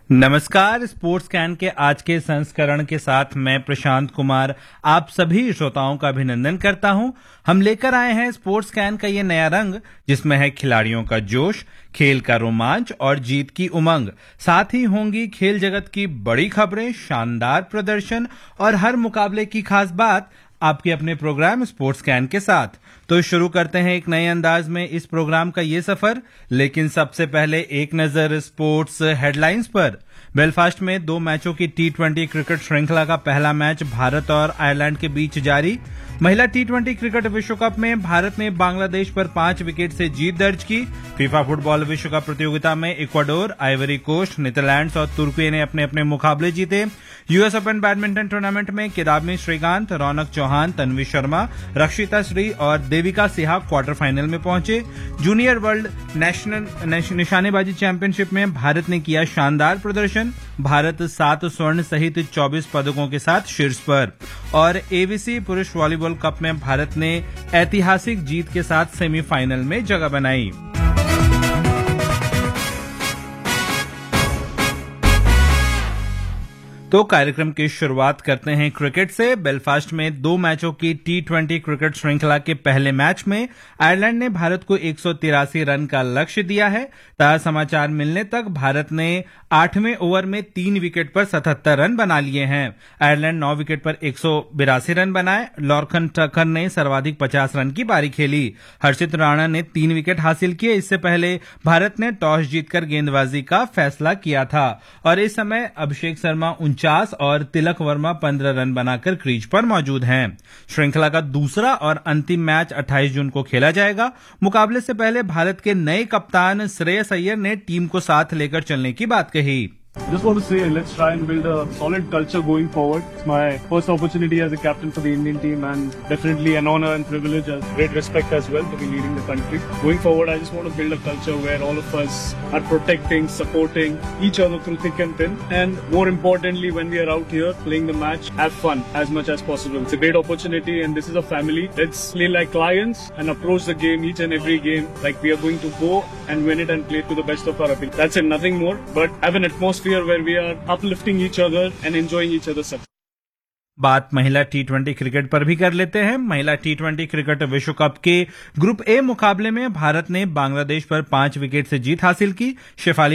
नमस्कार। Sports can के आज के संस्करण के साथ मैं प्रशांत कुमार आप सभी श्रोताओं का अभिनंदन करता हूं। हम लेकर आए हैं स्पोर्ट्स कैन का ये नया रंग, जिसमें है खिलाड़ियों का जोश, खेल का रोमांच और जीत की उमंग। साथ ही होंगी खेल जगत की बड़ी खबरें, शानदार प्रदर्शन और हर मुकाबले की खास बात आपके अपने प्रोग्राम स्पोर्ट्स कैन के साथ। तो शुरू करते हैं एक नए अंदाज में इस प्रोग्राम का ये सफर, लेकिन सबसे पहले एक नजर स्पोर्ट्स हेडलाइंस पर। बेलफास्ट में 2 मैचों की टी20 क्रिकेट श्रृंखला का पहला मैच भारत और आयरलैंड के बीच जारी। महिला टी20 क्रिकेट विश्व कप में भारत ने बांग्लादेश पर 5 विकेट से जीत दर्ज की। फीफा फुटबॉल विश्व कप प्रतियोगिता में इक्वाडोर, आइवरी कोस्ट, नीदरलैंड्स और तुर्की ने अपने अपने मुकाबले जीते। यूएस ओपन बैडमिंटन टूर्नामेंट में किदाम्बी श्रीकांत, रौनक चौहान, तन्वी शर्मा, रक्षिता श्री और देविका सिहा क्वार्टर फाइनल में पहुंचे। जूनियर वर्ल्ड नेशनल निशानेबाजी चैंपियनशिप में भारत ने किया शानदार प्रदर्शन। भारत 7 स्वर्ण सहित 24 पदकों के साथ शीर्ष पर। और एवीसी पुरुष वॉलीबॉल कप में भारत ने ऐतिहासिक जीत के साथ सेमीफाइनल में जगह बनाई। तो कार्यक्रम की शुरुआत करते हैं क्रिकेट से। बेलफास्ट में 2 मैचों की टी20 क्रिकेट श्रृंखला के पहले मैच में आयरलैंड ने भारत को 183 रन का लक्ष्य दिया है। ताजा समाचार मिलने तक भारत ने 8वें ओवर में 3 विकेट पर 77 रन बना लिए हैं। आयरलैंड 9 विकेट पर 182 रन बनाए। लॉर्खन टकर ने सर्वाधिक 50 रन की पारी खेली। हर्षित राणा ने 3 विकेट हासिल किए। इससे पहले भारत ने टॉस जीतकर गेंदबाजी का फैसला किया था और इस समय अभिषेक शर्मा 49 और तिलक वर्मा 15 रन बनाकर क्रीज पर मौजूद हैं। श्रृंखला का दूसरा और अंतिम मैच 28 जून को खेला जाएगा। मुकाबले से पहले भारत के नए कप्तान श्रेयस अय्यर ने टीम को साथ लेकर चलने की बात कही। Just want to say, let's try and build a solid culture going forward. It's my first opportunity as a captain for the Indian team and definitely an honor and privilege and great respect as well to be leading the country. Going forward, I just want to build a culture where all of us are protecting, supporting each other through thick and thin. And more importantly, when we are out here playing the match, have fun as much as possible. It's a great opportunity and this is a family. Let's play like lions and approach the game, each and every game, like we are going to go and win it and play to the best of our ability. That's it, nothing more. But have an atmosphere where we are uplifting each other and enjoying each other's success. बात महिला टी20 cricket पर भी कर लेते हैं। महिला टी20 cricket विश्व cup के ग्रुप ए मुकाबले में भारत ने बांग्लादेश पर 5 विकेट से जीत हासिल की। शेफाली